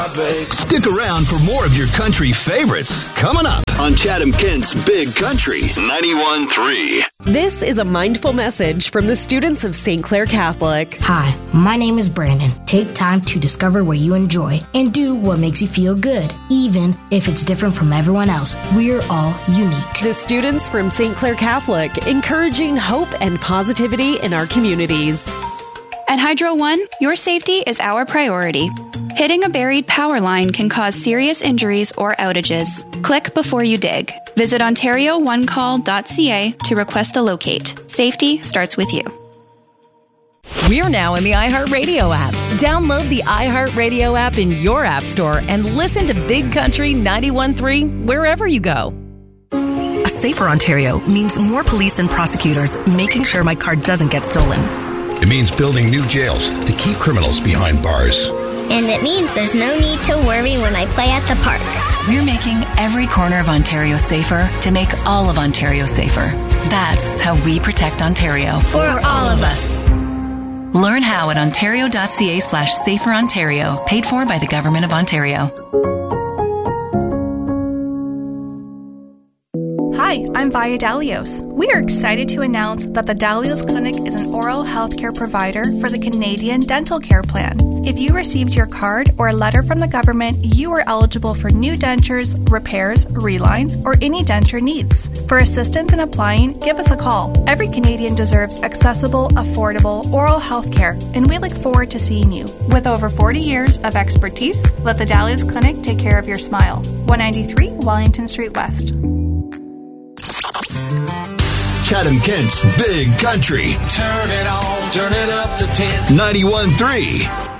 Stick around for more of your country favorites coming up on Chatham-Kent's Big Country 91.3. This is a mindful message from the students of St. Clair Catholic. Hi, my name is Brandon. Take time to discover what you enjoy and do what makes you feel good, even if it's different from everyone else. We're all unique. The students from St. Clair Catholic, encouraging hope and positivity in our communities. At Hydro One, your safety is our priority. Hitting a buried power line can cause serious injuries or outages. Click before you dig. Visit OntarioOneCall.ca to request a locate. Safety starts with you. We're now in the iHeartRadio app. Download the iHeartRadio app in your app store and listen to Big Country 91.3 wherever you go. A safer Ontario means more police and prosecutors making sure my car doesn't get stolen. It means building new jails to keep criminals behind bars. And it means there's no need to worry when I play at the park. We're making every corner of Ontario safer to make all of Ontario safer. That's how we protect Ontario. For all of us. Learn how at ontario.ca/saferontario, paid for by the Government of Ontario. Hi, I'm Vaya Dalios. We are excited to announce that the Dalios Clinic is an oral health care provider for the Canadian Dental Care Plan. If you received your card or a letter from the government, you are eligible for new dentures, repairs, relines, or any denture needs. For assistance in applying, give us a call. Every Canadian deserves accessible, affordable oral health care, and we look forward to seeing you. With over 40 years of expertise, let the Dalios Clinic take care of your smile. 193 Wellington Street West. Chatham-Kent's Big Country. Turn it on, turn it up to 10. 91.3.